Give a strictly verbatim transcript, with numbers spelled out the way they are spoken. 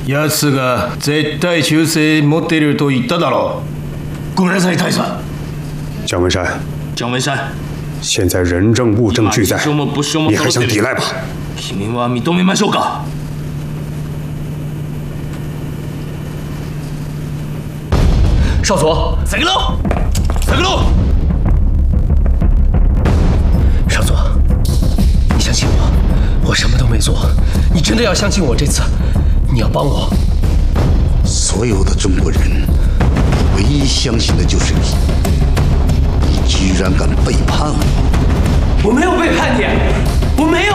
奴が絶対忠誠持っていると言っただろう。ごめんなさい，大佐。 姜文山， 姜文山， 现在人证物证俱在，你还想抵赖吗？ 君は認めましょうか。 少佐， 三个楼，三个楼。 少佐，你相信我，我什么都没做，你真的要相信我，这次你要帮我。 所有的中国人，唯一相信的就是你。你居然敢背叛我！ 我没有背叛你，我没有。